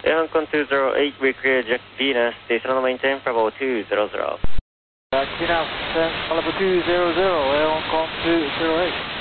Air Hong Kong 208, we clear Jack Venus, station on the maintain, Bravo 200. Jack Venus, Malibu 200, Air Hong Kong 208.